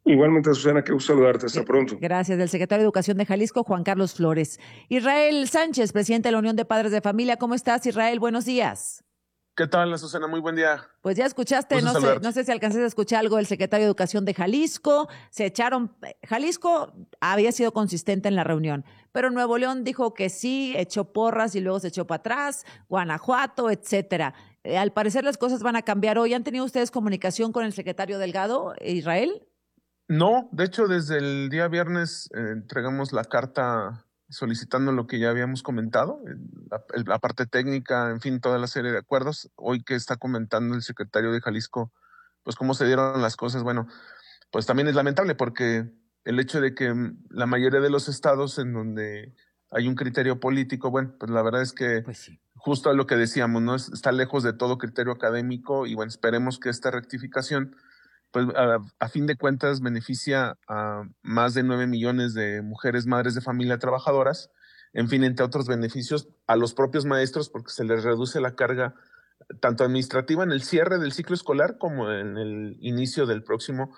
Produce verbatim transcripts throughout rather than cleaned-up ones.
Igualmente, Susana, qué gusto saludarte. Hasta Gr- pronto. Gracias. Del secretario de Educación de Jalisco, Juan Carlos Flores. Israel Sánchez, presidente de la Unión de Padres de Familia. ¿Cómo estás, Israel? Buenos días. ¿Qué tal, Susana? Muy buen día. Pues ya escuchaste, Gusto no sé, saludarte. no sé si alcanzaste a escuchar algo del secretario de Educación de Jalisco. Se echaron, Jalisco había sido consistente en la reunión, pero Nuevo León dijo que sí, echó porras y luego se echó para atrás, Guanajuato, etcétera. Eh, al parecer las cosas van a cambiar hoy. ¿Han tenido ustedes comunicación con el secretario Delgado, Israel? No, de hecho, desde el día viernes eh, entregamos la carta solicitando lo que ya habíamos comentado, eh, la, el- la parte técnica, en fin, toda la serie de acuerdos. Hoy que está comentando el secretario de Jalisco, pues cómo se dieron las cosas, bueno, pues también es lamentable porque el hecho de que mm, la mayoría de los estados en donde hay un criterio político, bueno, pues la verdad es que Pues sí. justo a lo que decíamos, ¿no? Es- Está lejos de todo criterio académico y bueno, esperemos que esta rectificación pues a, a fin de cuentas beneficia a más de nueve millones de mujeres madres de familia trabajadoras, en fin, entre otros beneficios a los propios maestros porque se les reduce la carga tanto administrativa en el cierre del ciclo escolar como en el inicio del próximo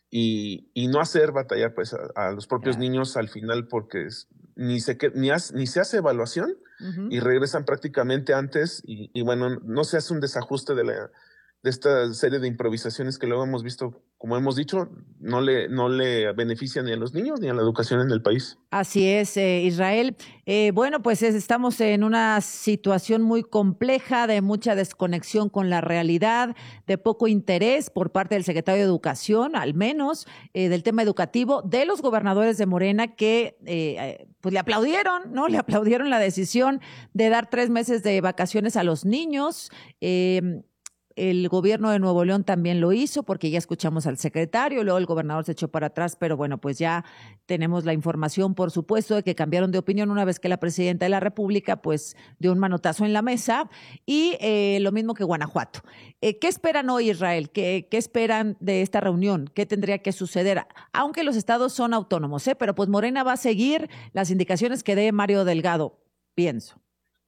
y, y no hacer batallar pues a, a los propios Claro. niños al final porque es- ni se, que- ni, hace- ni se hace evaluación Ujú. y regresan prácticamente antes y, y bueno, no se hace un desajuste de la de esta serie de improvisaciones que luego hemos visto, como hemos dicho, no le, no le beneficia ni a los niños ni a la educación en el país. Así es, eh, Israel. Eh, bueno, pues es- estamos en una situación muy compleja de mucha desconexión con la realidad, de poco interés por parte del secretario de Educación, al menos, eh, del tema educativo, de los gobernadores de Morena que eh, eh, pues le aplaudieron, ¿no? Le aplaudieron la decisión de dar tres meses de vacaciones a los niños. Eh, El gobierno de Nuevo León también lo hizo porque ya escuchamos al secretario, luego el gobernador se echó para atrás, pero bueno, pues ya tenemos la información, por supuesto, de que cambiaron de opinión una vez que la presidenta de la República pues dio un manotazo en la mesa y eh, lo mismo que Guanajuato. Eh, ¿Qué esperan hoy, Israel? ¿Qué, ¿Qué esperan de esta reunión? ¿Qué tendría que suceder? Aunque los estados son autónomos, ¿eh? Pero pues Morena va a seguir las indicaciones que dé Mario Delgado, pienso.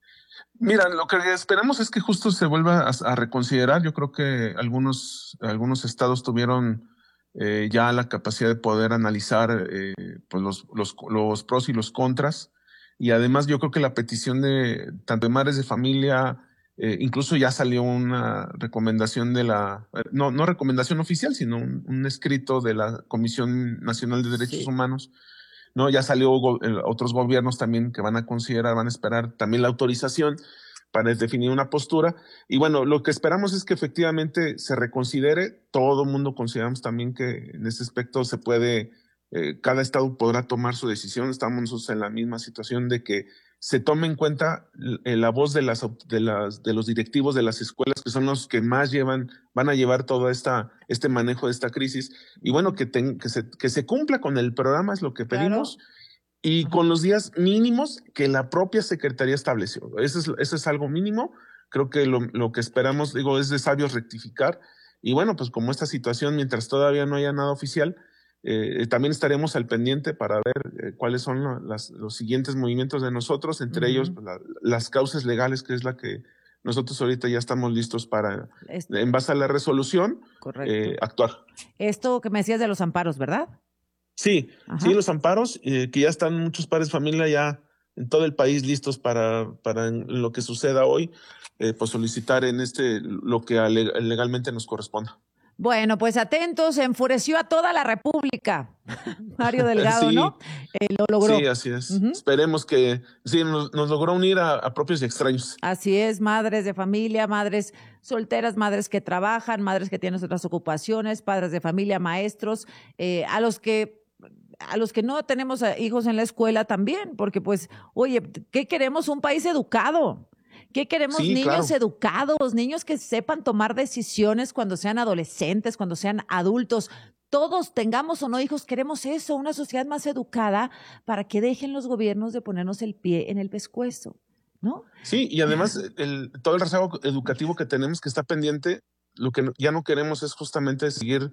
Mira, lo que esperamos es que justo se vuelva a, a reconsiderar. Yo creo que algunos, algunos estados tuvieron eh, ya la capacidad de poder analizar eh, pues los, los, los pros y los contras. Y además yo creo que la petición de tanto de madres de familia, eh, incluso ya salió una recomendación de la, eh, no, no recomendación oficial, sino un, un escrito de la Comisión Nacional de Derechos Sí. Humanos, ¿no? Ya salió go- eh, otros gobiernos también que van a considerar, van a esperar también la autorización para definir una postura. Y bueno, lo que esperamos es que efectivamente se reconsidere. Todo el mundo consideramos también que en ese aspecto se puede, eh, cada estado podrá tomar su decisión. Estamos nosotros en la misma situación de que se tome en cuenta eh, la voz de las, de las de los directivos de las escuelas que son los que más llevan van a llevar todo esta este manejo de esta crisis y bueno que ten, que se que se cumpla con el programa es lo que Claro. pedimos y Ajá. con los días mínimos que la propia Secretaría estableció. Eso es, eso es algo mínimo. Creo que lo, lo que esperamos, digo, es de sabios rectificar. Y bueno, pues como esta situación, mientras todavía no haya nada oficial, eh, también estaremos al pendiente para ver eh, cuáles son lo- las, los siguientes movimientos de nosotros, entre ellos Ujú. pues, la- las causas legales, que es la que nosotros ahorita ya estamos listos para, Es en base a la resolución, correcto. eh, actuar. Esto que me decías de los amparos, ¿verdad? Sí, sí, Ajá. los amparos, eh, que ya están muchos padres de familia ya en todo el país listos para, para en lo que suceda hoy, eh, pues solicitar en este lo que ale- legalmente nos corresponda. Bueno, pues atentos, enfureció a toda la República. Mario Delgado, Sí, ¿no? Eh, lo sí, logró. así es. Ujú. Esperemos que sí, nos, nos logró unir a, a propios y extraños. Así es, madres de familia, madres solteras, madres que trabajan, madres que tienen otras ocupaciones, padres de familia, maestros, eh, a los que a los que no tenemos a hijos en la escuela también, porque pues, oye, ¿qué queremos? Un país educado. ¿Qué queremos? Sí, Niños claro. educados, niños que sepan tomar decisiones cuando sean adolescentes, cuando sean adultos. Todos tengamos o no hijos, queremos eso, una sociedad más educada para que dejen los gobiernos de ponernos el pie en el pescuezo, ¿no? Sí, y además el, todo el rezago educativo que tenemos que está pendiente, lo que no- ya no queremos es justamente seguir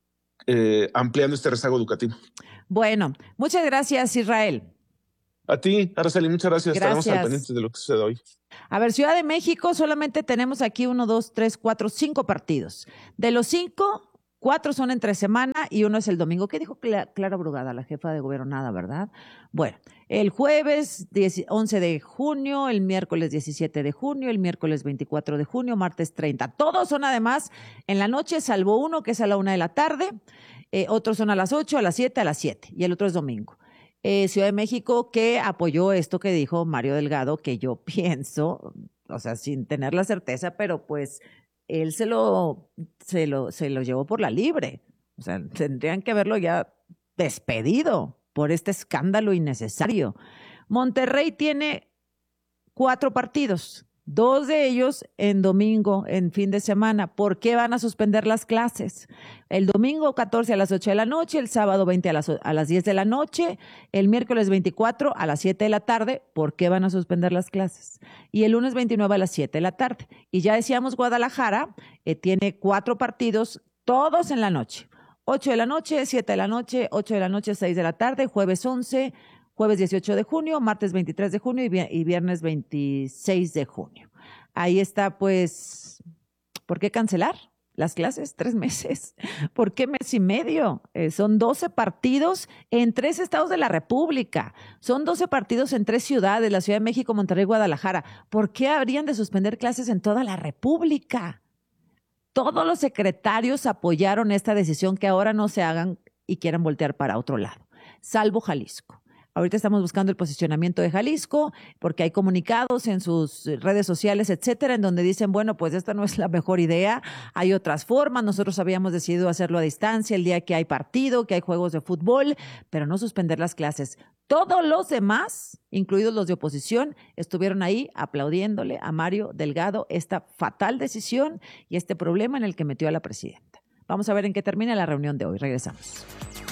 eh, ampliando este rezago educativo. Bueno, muchas gracias, Israel. A ti, Araceli, muchas gracias. Estaremos al Gracias. pendiente de lo que suceda hoy. A ver, Ciudad de México solamente tenemos aquí uno, dos, tres, cuatro, cinco partidos. De los cinco, Cuatro son entre semana y uno es el domingo. ¿Qué dijo Clara Brugada, la jefa de gobierno? Nada, ¿verdad? Bueno, el jueves once de junio, el miércoles diecisiete de junio, el miércoles veinticuatro de junio, martes treinta. Todos son además en la noche, salvo uno que es a la una de la tarde. Eh, otros son a las ocho, a las siete, a las siete. Y el otro es domingo. Eh, Ciudad de México, que apoyó esto que dijo Mario Delgado, que yo pienso, o sea, sin tener la certeza, pero pues él se lo, se lo, se lo llevó por la libre. O sea, tendrían que haberlo ya despedido por este escándalo innecesario. Monterrey tiene cuatro partidos, dos de ellos en domingo, en fin de semana. ¿Por qué van a suspender las clases? El domingo catorce a las ocho de la noche, el sábado veinte a las, a las diez de la noche, el miércoles veinticuatro a las siete de la tarde. ¿Por qué van a suspender las clases? Y el lunes veintinueve a las siete de la tarde. Y ya decíamos, Guadalajara eh, tiene cuatro partidos, todos en la noche. ocho de la noche, siete de la noche, ocho de la noche, seis de la tarde, jueves once, jueves dieciocho de junio, martes veintitrés de junio y viernes veintiséis de junio. Ahí está, pues, ¿por qué cancelar las clases? Tres meses. ¿Por qué mes y medio? Eh, son doce partidos en tres estados de la República. Son doce partidos en tres ciudades, la Ciudad de México, Monterrey, Guadalajara. ¿Por qué habrían de suspender clases en toda la República? Todos los secretarios apoyaron esta decisión, que ahora no se hagan y quieran voltear para otro lado, salvo Jalisco. Ahorita estamos buscando el posicionamiento de Jalisco porque hay comunicados en sus redes sociales, etcétera, en donde dicen, bueno, pues esta no es la mejor idea, hay otras formas. Nosotros habíamos decidido hacerlo a distancia el día que hay partido, que hay juegos de fútbol, pero no suspender las clases. Todos los demás, incluidos los de oposición, estuvieron ahí aplaudiéndole a Mario Delgado esta fatal decisión y este problema en el que metió a la presidenta. Vamos a ver en qué termina la reunión de hoy. Regresamos.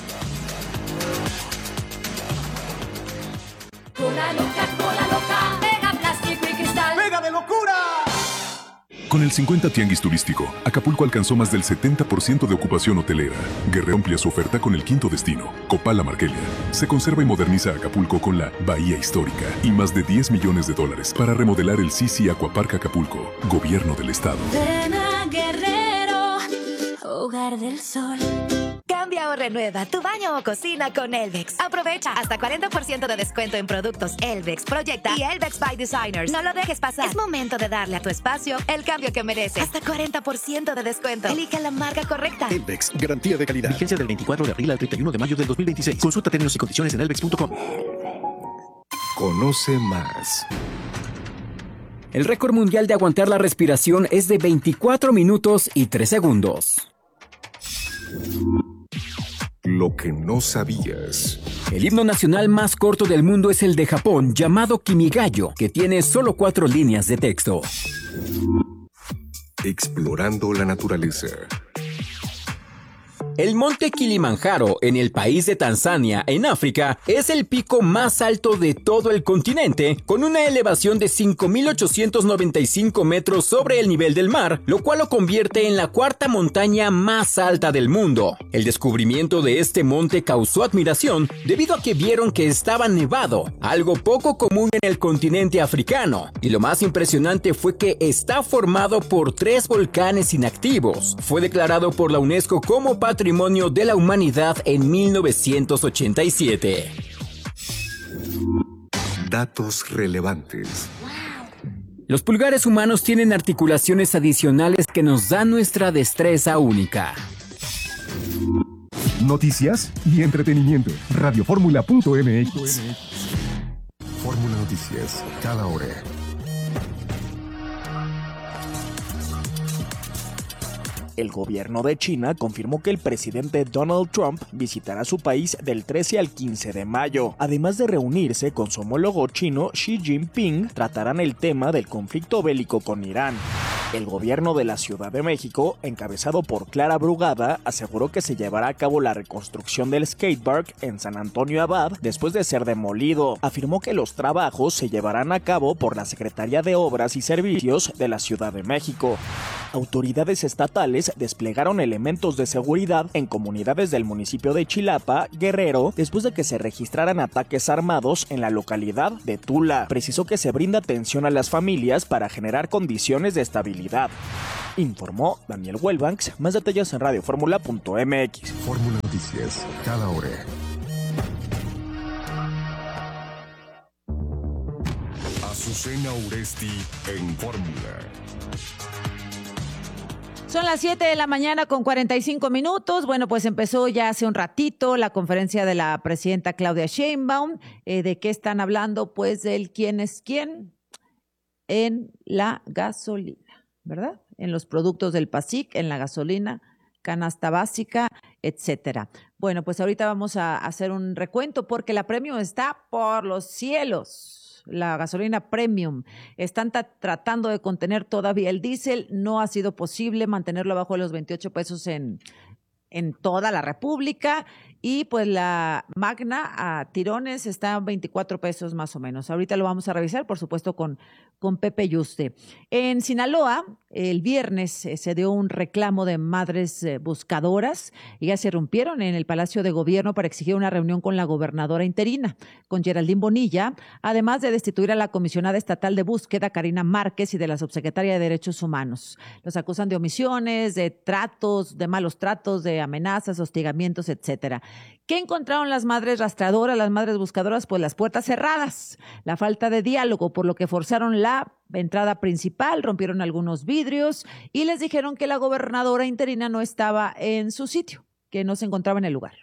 Cola loca, cola loca, pega plástico y cristal. ¡Pega de locura! Con el cincuenta Tianguis Turístico, Acapulco alcanzó más del setenta por ciento de ocupación hotelera. Guerrero amplia su oferta con el quinto destino, Copala Marquelia. Se conserva y moderniza Acapulco con la Bahía Histórica y más de diez millones de dólares para remodelar el Sisi Aquapark Acapulco, Gobierno del Estado. Ven a Guerrero, hogar del sol. Cambia o renueva tu baño o cocina con Elvex. Aprovecha hasta cuarenta por ciento de descuento en productos Elvex, Proyecta y Elvex by Designers. No lo dejes pasar. Es momento de darle a tu espacio el cambio que merece. Hasta cuarenta por ciento de descuento. Elige la marca correcta. Elvex, garantía de calidad. Vigencia del veinticuatro de abril al treinta y uno de mayo del dos mil veintiséis. Consulta términos y condiciones en elvex punto com. Conoce más. El récord mundial de aguantar la respiración es de veinticuatro minutos y tres segundos. Lo que no sabías. El himno nacional más corto del mundo es el de Japón, llamado Kimigayo, que tiene solo cuatro líneas de texto. Explorando la naturaleza. El monte Kilimanjaro, en el país de Tanzania, en África, es el pico más alto de todo el continente, con una elevación de cinco mil ochocientos noventa y cinco metros sobre el nivel del mar, lo cual lo convierte en la cuarta montaña más alta del mundo. El descubrimiento de este monte causó admiración debido a que vieron que estaba nevado, algo poco común en el continente africano. Y lo más impresionante fue que está formado por tres volcanes inactivos. Fue declarado por la UNESCO como Patrimonio de la Humanidad en mil novecientos ochenta y siete. Datos relevantes. Los pulgares humanos tienen articulaciones adicionales que nos dan nuestra destreza única. Noticias y entretenimiento. radioformula punto m x. Fórmula Noticias, cada hora. El gobierno de China confirmó que el presidente Donald Trump visitará su país del trece al quince de mayo. Además de reunirse con su homólogo chino Xi Jinping, tratarán el tema del conflicto bélico con Irán. El gobierno de la Ciudad de México, encabezado por Clara Brugada, aseguró que se llevará a cabo la reconstrucción del skatepark en San Antonio Abad después de ser demolido. Afirmó que los trabajos se llevarán a cabo por la Secretaría de Obras y Servicios de la Ciudad de México. Autoridades estatales desplegaron elementos de seguridad en comunidades del municipio de Chilapa, Guerrero, después de que se registraran ataques armados en la localidad de Tula. Precisó que se brinda atención a las familias para generar condiciones de estabilidad. Informó Daniel Welbanks. Más detalles en radio fórmula punto m x. Fórmula Noticias, cada hora. Azucena Uresti en Fórmula. Son las siete de la mañana con cuarenta y cinco minutos. Bueno, pues empezó ya hace un ratito la conferencia de la presidenta Claudia Sheinbaum. Eh, ¿De qué están hablando? Pues del quién es quién en la gasolina, ¿verdad? En los productos del PASIC, en la gasolina, canasta básica, etcétera. Bueno, pues ahorita vamos a hacer un recuento porque la Premium está por los cielos. La gasolina Premium. Están ta- tratando de contener todavía el diésel. No ha sido posible mantenerlo abajo de los veintiocho pesos en, en toda la República. Y pues la Magna a tirones está a veinticuatro pesos más o menos. Ahorita lo vamos a revisar, por supuesto, con, con Pepe Yuste. En Sinaloa, el viernes eh, se dio un reclamo de madres eh, buscadoras. Ellas se irrumpieron en el Palacio de Gobierno para exigir una reunión con la gobernadora interina, con Geraldine Bonilla, además de destituir a la comisionada estatal de búsqueda, Karina Márquez, y de la subsecretaria de Derechos Humanos. Los acusan de omisiones, de tratos, de malos tratos, de amenazas, hostigamientos, etcétera. ¿Qué encontraron las madres rastreadoras, las madres buscadoras? Pues las puertas cerradas, la falta de diálogo, por lo que forzaron la entrada principal, rompieron algunos vidrios y les dijeron que la gobernadora interina no estaba en su sitio, que no se encontraba en el lugar.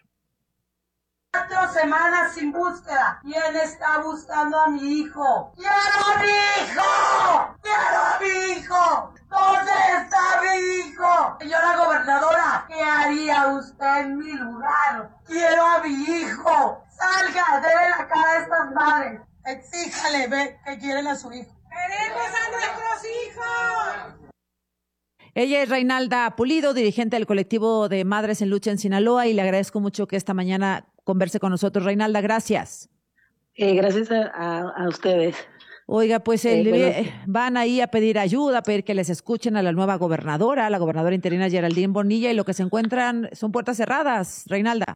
Cuatro semanas sin búsqueda. ¿Quién está buscando a mi hijo? ¡Quiero a mi hijo! ¡Quiero a mi hijo! ¿Dónde está mi hijo? Señora gobernadora, ¿qué haría usted en mi lugar? ¡Quiero a mi hijo! ¡Salga! ¡Debe la cara a estas madres! Exíjale, ve, que quieren a su hijo. ¡Queremos a nuestros hijos! Ella es Reinalda Pulido, dirigente del colectivo de Madres en Lucha en Sinaloa, y le agradezco mucho que esta mañana converse con nosotros. Reinalda, gracias. Eh, gracias a, a, a ustedes. Oiga, pues el, Eh, bueno. eh, van ahí a pedir ayuda, a pedir que les escuchen a la nueva gobernadora, la gobernadora interina Geraldine Bonilla, y lo que se encuentran son puertas cerradas. Reinalda.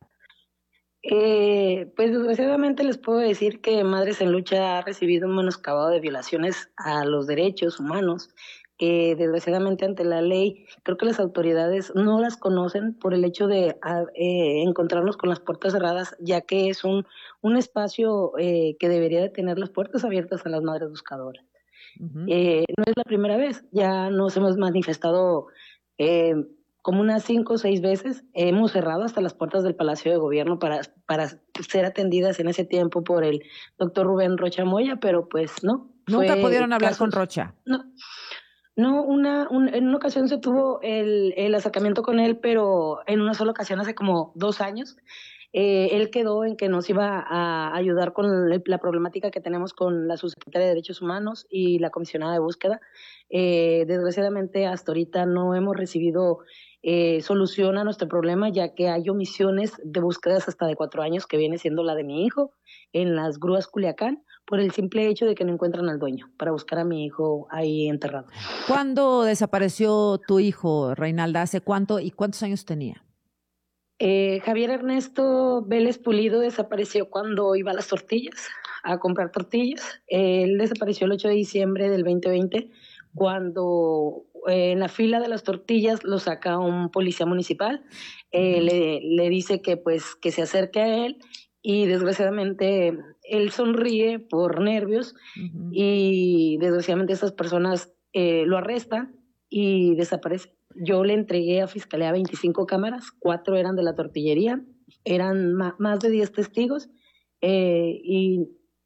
Eh, pues desgraciadamente les puedo decir que Madres en Lucha ha recibido un menoscabado de violaciones a los derechos humanos, que desgraciadamente ante la ley creo que las autoridades no las conocen por el hecho de a, eh, encontrarnos con las puertas cerradas, ya que es un, un espacio eh, que debería de tener las puertas abiertas a las madres buscadoras. Uh-huh. Eh, no es la primera vez, ya nos hemos manifestado eh, como unas cinco o seis veces. Hemos cerrado hasta las puertas del Palacio de Gobierno para, para ser atendidas en ese tiempo por el doctor Rubén Rocha Moya, pero pues no. ¿Nunca fue pudieron hablar casos, con Rocha? No. No, una, un, en una ocasión se tuvo el, el acercamiento con él, pero en una sola ocasión hace como dos años. Eh, él quedó en que nos iba a ayudar con la problemática que tenemos con la subsecretaria de Derechos Humanos y la comisionada de búsqueda. Eh, desgraciadamente hasta ahorita no hemos recibido eh, solución a nuestro problema, ya que hay omisiones de búsquedas hasta de cuatro años, que viene siendo la de mi hijo en las grúas Culiacán, por el simple hecho de que no encuentran al dueño, para buscar a mi hijo ahí enterrado. ¿Cuándo desapareció tu hijo, Reinalda? ¿Hace cuánto y cuántos años tenía? Eh, Javier Ernesto Vélez Pulido desapareció cuando iba a las tortillas, a comprar tortillas. Él desapareció el ocho de diciembre del veinte veinte, cuando eh, en la fila de las tortillas lo saca un policía municipal, eh, uh-huh. le, le dice que pues que se acerque a él, y desgraciadamente él sonríe por nervios, uh-huh. y desgraciadamente estas personas eh, lo arrestan y desaparece. Yo le entregué a Fiscalía veinticinco cámaras, cuatro eran de la tortillería, eran ma- más de diez testigos, eh, y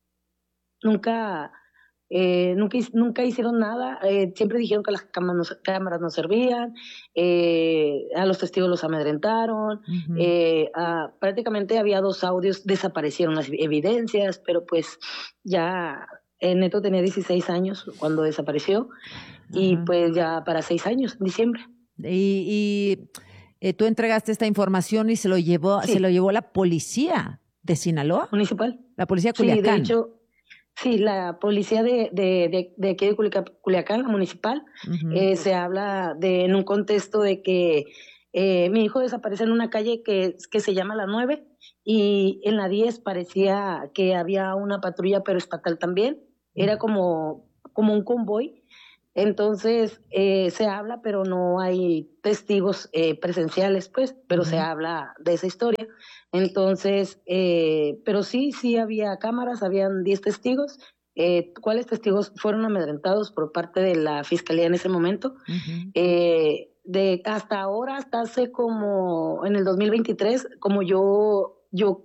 nunca, eh, nunca, nunca hicieron nada. Eh, siempre dijeron que las cámaras no, cámaras no servían, eh, a los testigos los amedrentaron, uh-huh. eh, a, prácticamente había dos audios, desaparecieron las evidencias, pero pues ya eh, Neto tenía dieciséis años cuando desapareció, uh-huh. y pues ya para seis años, en diciembre. Y, y eh, tú entregaste esta información y se lo llevó, sí. se lo llevó la policía de Sinaloa. Municipal. La policía de Culiacán. Sí, de hecho, Sí, la policía de, de, de, de aquí de Culica- Culiacán, la municipal, Ujú. eh, se habla de en un contexto de que eh, mi hijo desaparece en una calle que, que se llama la nueve y en la diez parecía que había una patrulla pero estatal también, era como, como un convoy. Entonces eh, se habla, pero no hay testigos eh, presenciales, pues, pero se Ujú. habla de esa historia. Entonces, eh, pero sí, sí había cámaras, habían diez testigos, eh, cuáles testigos fueron amedrentados por parte de la fiscalía en ese momento. Ujú. Eh, de hasta ahora, hasta hace como en el dos mil veintitrés, como yo, yo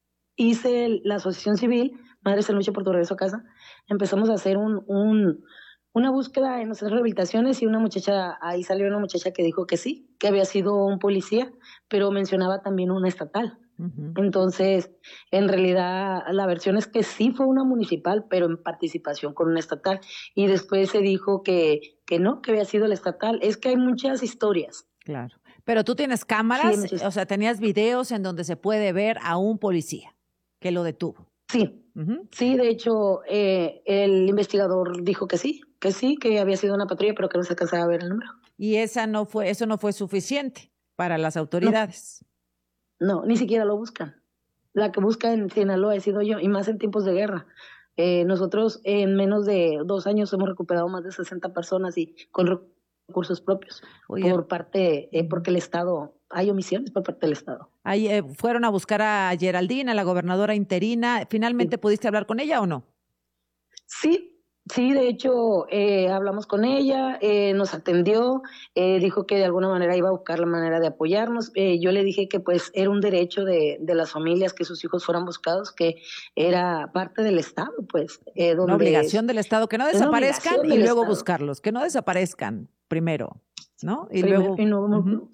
hice la asociación civil, Madres en Lucha por tu Regreso a Casa, empezamos a hacer un, un, una búsqueda en nuestras rehabilitaciones y una muchacha, ahí salió una muchacha que dijo que sí, que había sido un policía, pero mencionaba también una estatal. Ujú. Entonces, en realidad, la versión es que sí fue una municipal, pero en participación con una estatal. Y después se dijo que, que no, que había sido la estatal. Es que hay muchas historias. Claro. Pero tú tienes Sí, cámaras, muchas- o sea, tenías videos en donde se puede ver a un policía que lo detuvo. Sí, Ujú. sí, de hecho, eh, el investigador dijo que sí, que sí, que había sido una patrulla, pero que no se alcanzaba a ver el número. Y esa no fue, eso no fue suficiente para las No, autoridades. no, ni siquiera lo buscan. La que busca en Sinaloa he sido yo, y más en tiempos de guerra. Eh, nosotros en menos de dos años hemos recuperado más de sesenta personas y con recursos propios Oye, por parte, eh, ujú. porque el Estado, hay omisiones por parte del Estado. Ahí, eh, fueron a buscar a Geraldine, a la gobernadora interina. ¿Finalmente Sí. pudiste hablar con ella o no? Sí, sí, de hecho, eh, hablamos con ella, eh, nos atendió, eh, dijo que de alguna manera iba a buscar la manera de apoyarnos. Eh, yo le dije que pues era un derecho de, de las familias que sus hijos fueran buscados, que era parte del Estado, pues, eh, Una donde obligación del Estado, que no es una desaparezcan obligación y del luego Estado. buscarlos, que no desaparezcan primero, ¿no? Y Primero, luego, y no, no- ujú.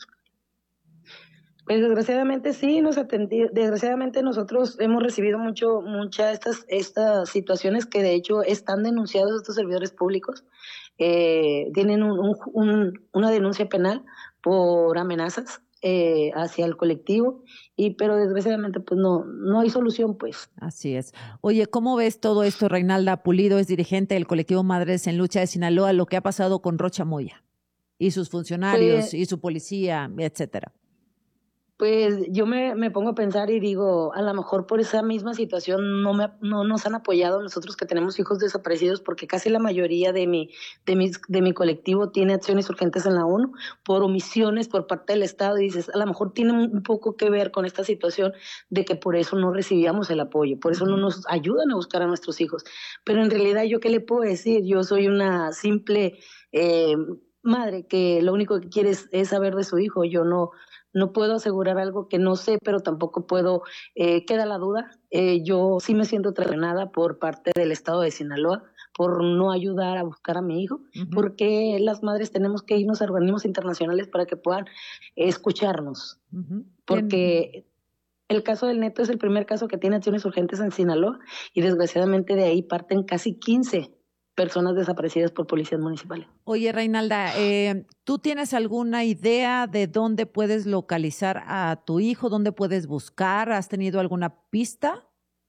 Pues desgraciadamente sí, nos atendí, desgraciadamente nosotros hemos recibido mucho, muchas estas, estas situaciones que de hecho están denunciados estos servidores públicos, eh, tienen un, un- un- una denuncia penal por amenazas eh, hacia el colectivo, y pero desgraciadamente pues no, no hay solución pues. Así es. Oye, ¿cómo ves todo esto? Reinalda Pulido es dirigente del colectivo Madres en Lucha de Sinaloa, lo que ha pasado con Rocha Moya y sus funcionarios Pues y su policía, etcétera. Pues yo me, me pongo a pensar y digo, a lo mejor por esa misma situación no, me, no nos han apoyado nosotros que tenemos hijos desaparecidos, porque casi la mayoría de mi, de, mis, de mi colectivo tiene acciones urgentes en la ONU por omisiones por parte del Estado, y dices, a lo mejor tiene un poco que ver con esta situación de que por eso no recibíamos el apoyo, por eso no nos ayudan a buscar a nuestros hijos. Pero en realidad, ¿yo qué le puedo decir? Yo soy una simple eh, madre que lo único que quiere es, es saber de su hijo. Yo no... No puedo asegurar algo que no sé, pero tampoco puedo, eh, queda la duda. Eh, yo sí me siento traicionada por parte del Estado de Sinaloa por no ayudar a buscar a mi hijo, Ujú. porque las madres tenemos que irnos a organismos internacionales para que puedan eh, escucharnos. Ujú. Bien. Porque el caso del Neto es el primer caso que tiene acciones urgentes en Sinaloa, y desgraciadamente de ahí parten casi quince personas desaparecidas por policías municipales. Oye, Reinalda, eh, ¿tú tienes alguna idea de dónde puedes localizar a tu hijo? ¿Dónde puedes buscar? ¿Has tenido alguna pista?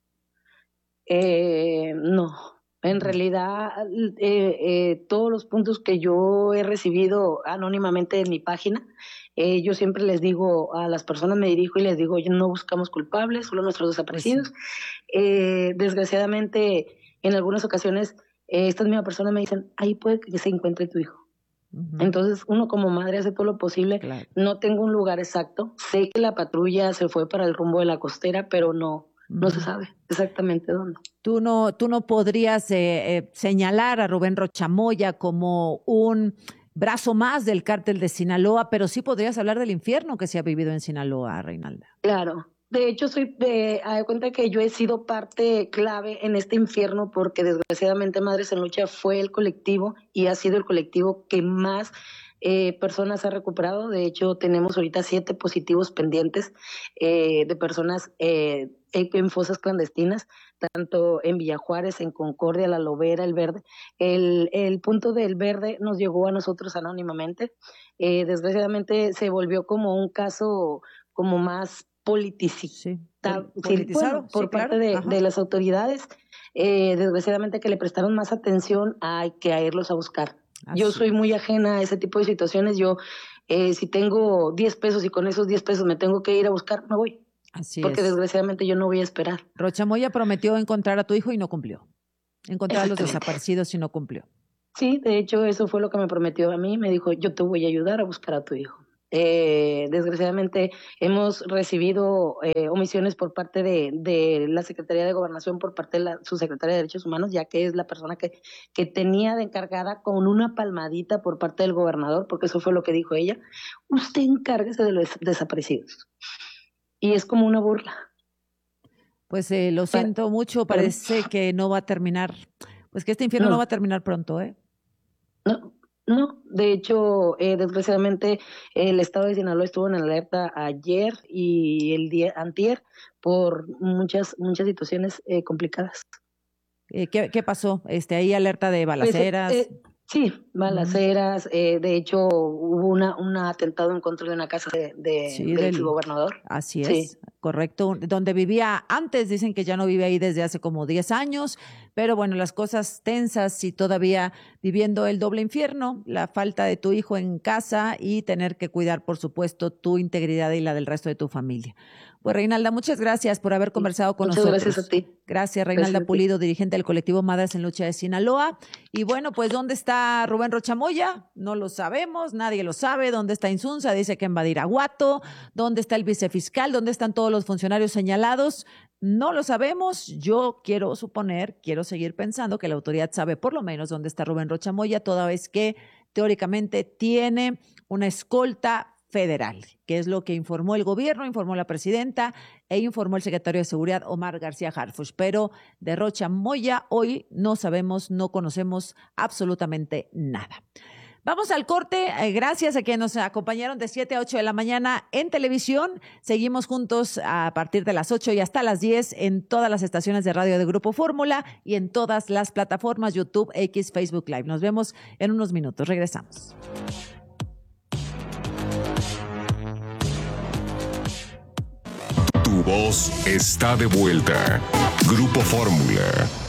Eh, no, en Ujú. realidad eh, eh, todos los puntos que yo he recibido anónimamente en mi página, eh, yo siempre les digo a las personas, me dirijo y les digo, no buscamos culpables, solo nuestros Pues sí. desaparecidos. Eh, desgraciadamente, en algunas ocasiones, eh, estas mismas personas me dicen, ahí puede que se encuentre tu hijo. Ujú. Entonces, uno como madre hace todo lo posible. Claro. No tengo un lugar exacto. Sé que la patrulla se fue para el rumbo de la costera, pero no, no se Ujú. sabe exactamente dónde. Tú no, tú no podrías eh, eh, señalar a Rubén Rocha Moya como un brazo más del cártel de Sinaloa, pero sí podrías hablar del infierno que se ha vivido en Sinaloa, Reinalda. Claro. De hecho, soy de, a de cuenta que yo he sido parte clave en este infierno, porque desgraciadamente Madres en Lucha fue el colectivo y ha sido el colectivo que más eh, personas ha recuperado. De hecho, tenemos ahorita siete positivos pendientes eh, de personas eh, en fosas clandestinas, tanto en Villajuárez, en Concordia, La Lobera, El Verde. El, el punto del Verde nos llegó a nosotros anónimamente. Eh, desgraciadamente se volvió como un caso como más politici sí, ta- pol- sí, politizado, bueno, por sí, parte claro. de, Ajá. de las autoridades, eh, desgraciadamente que le prestaron más atención a que a irlos a buscar. Yo Así soy muy ajena a ese tipo de situaciones. Yo, eh, si tengo diez pesos y con esos diez pesos me tengo que ir a buscar, me voy. Así Porque es. desgraciadamente yo no voy a esperar. Rocha Moya prometió encontrar a tu hijo y no cumplió. Encontrar a los Exactamente. desaparecidos y no cumplió. Sí, de hecho eso fue lo que me prometió a mí. Me dijo, yo te voy a ayudar a buscar a tu hijo. Eh, desgraciadamente hemos recibido eh, omisiones por parte de, de la Secretaría de Gobernación, por parte de la subsecretaria de Derechos Humanos, ya que es la persona que, que tenía de encargada con una palmadita por parte del gobernador, porque eso fue lo que dijo ella, usted encárguese de los desaparecidos. Y es como una burla. Pues eh, lo siento mucho, parece que no va a terminar, pues que este infierno no, No. va a terminar pronto, ¿eh? No, no, de hecho, eh, desgraciadamente el estado de Sinaloa estuvo en alerta ayer y el día antier por muchas muchas situaciones eh, complicadas. Eh, ¿qué, ¿Qué pasó? Este, ahí alerta de balaceras. Pues, eh, sí, balaceras. Eh, de hecho, hubo una un atentado en contra de una casa de, de, Sí, del del- exgobernador. Así es, Sí. correcto. Donde vivía antes, dicen que ya no vive ahí desde hace como diez años, pero bueno, las cosas tensas y todavía viviendo el doble infierno, la falta de tu hijo en casa y tener que cuidar, por supuesto, tu integridad y la del resto de tu familia. Pues Reinalda, muchas gracias por haber conversado con Muchas nosotros. gracias a ti. Gracias, Reinalda Gracias a ti. Pulido, dirigente del colectivo Madres en Lucha de Sinaloa. Y bueno, pues ¿dónde está Rubén Rocha Moya? No lo sabemos, nadie lo sabe. ¿Dónde está Insunza? Dice que en Badiraguato. ¿Dónde está el vicefiscal? ¿Dónde están todos los funcionarios señalados? No lo sabemos. Yo quiero suponer, quiero seguir pensando que la autoridad sabe por lo menos dónde está Rubén Rocha Moya, toda vez que teóricamente tiene una escolta federal, que es lo que informó el gobierno, informó la presidenta e informó el secretario de Seguridad, Omar García Harfuch. Pero de Rocha Moya hoy no sabemos, no conocemos absolutamente nada. Vamos al corte. Eh, gracias a quienes nos acompañaron de siete a ocho de la mañana en televisión. Seguimos juntos a partir de las ocho y hasta las diez en todas las estaciones de radio de Grupo Fórmula y en todas las plataformas YouTube, X, Facebook Live. Nos vemos en unos minutos. Regresamos. Tu voz está de vuelta. Grupo Fórmula.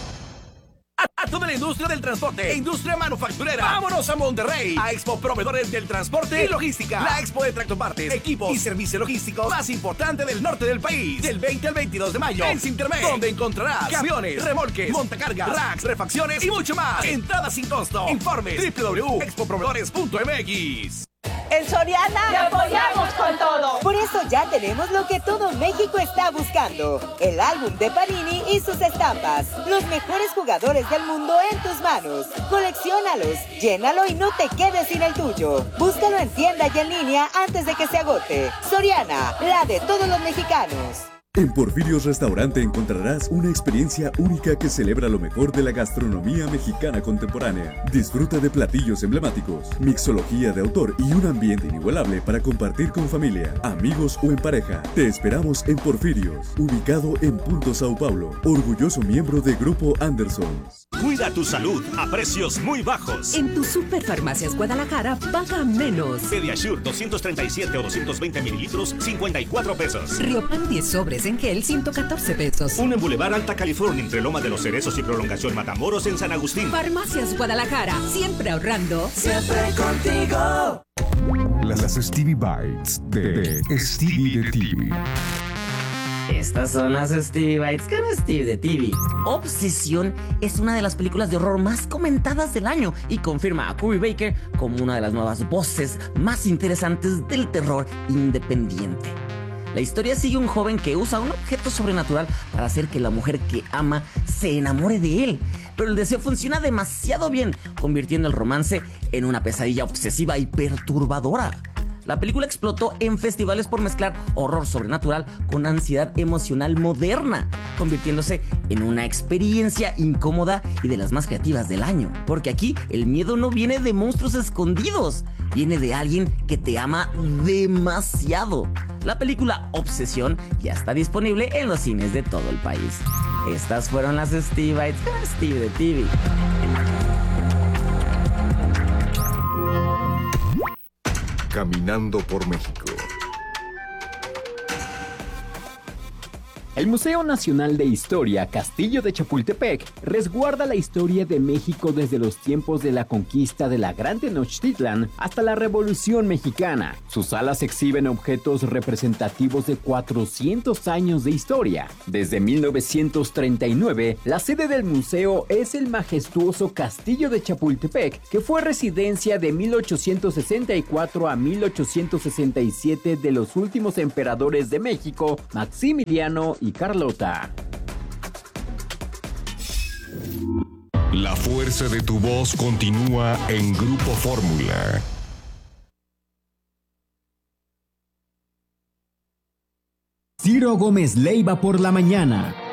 A, a toda la industria del transporte e industria manufacturera. Vámonos a Monterrey, a Expo Proveedores del Transporte y Logística. La expo de tractopartes, equipos y servicio logístico más importante del norte del país. Del veinte al veintidós de mayo en Sintermex, donde encontrarás camiones, remolques, montacargas, racks, refacciones y mucho más. Entrada sin costo. Informes doble u doble u doble u punto expo proveedores punto m x. En Soriana ¡Te apoyamos con todo! Por eso ya tenemos lo que todo México está buscando. El álbum de Panini y sus estampas. Los mejores jugadores del mundo en tus manos. Colecciónalos, llénalo y no te quedes sin el tuyo. Búscalo en tienda y en línea antes de que se agote. Soriana, la de todos los mexicanos. En Porfirios Restaurante encontrarás una experiencia única que celebra lo mejor de la gastronomía mexicana contemporánea. Disfruta de platillos emblemáticos, mixología de autor y un ambiente inigualable para compartir con familia, amigos o en pareja. Te esperamos en Porfirios, ubicado en Punto Sao Paulo, orgulloso miembro de Grupo Anderson. Cuida tu salud a precios muy bajos. En tu Superfarmacias Guadalajara paga menos. Pediasure doscientos treinta y siete o doscientos veinte mililitros, cincuenta y cuatro pesos. Riopan diez sobres en gel, ciento catorce pesos. Un en Boulevard Alta California, entre Loma de los Cerezos y Prolongación Matamoros en San Agustín. Farmacias Guadalajara, siempre ahorrando. Siempre contigo. Las Stevie Bites de, de Stevie de T V. Estas son las Stevie Bites con Steve de T V. Obsesión es una de las películas de horror más comentadas del año y confirma a Corey Baker como una de las nuevas voces más interesantes del terror independiente. La historia sigue a un joven que usa un objeto sobrenatural para hacer que la mujer que ama se enamore de él. Pero el deseo funciona demasiado bien, convirtiendo el romance en una pesadilla obsesiva y perturbadora. La película explotó en festivales por mezclar horror sobrenatural con ansiedad emocional moderna, convirtiéndose en una experiencia incómoda y de las más creativas del año. Porque aquí el miedo no viene de monstruos escondidos, viene de alguien que te ama demasiado. La película Obsesión ya está disponible en los cines de todo el país. Estas fueron las Stevie Bites con Steve de T V. Caminando por México. El Museo Nacional de Historia Castillo de Chapultepec resguarda la historia de México desde los tiempos de la conquista de la Gran Tenochtitlan hasta la Revolución Mexicana. Sus salas exhiben objetos representativos de cuatrocientos años de historia. Desde mil novecientos treinta y nueve, la sede del museo es el majestuoso Castillo de Chapultepec, que fue residencia de mil ochocientos sesenta y cuatro a mil ochocientos sesenta y siete de los últimos emperadores de México, Maximiliano y Carlota. La fuerza de tu voz continúa en Grupo Fórmula. Ciro Gómez Leiva por la mañana.